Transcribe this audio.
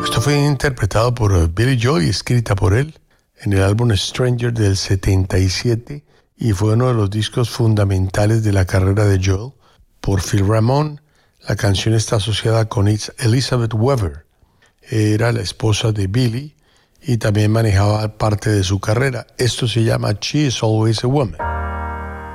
Esto fue interpretado por Billy Joel y escrita por él en el álbum Stranger del 77 y fue uno de los discos fundamentales de la carrera de Joel. Por Phil Ramone, la canción está asociada con Elizabeth Weaver. Era la esposa de Billy y también manejaba parte de su carrera. Esto se llama She is Always a Woman.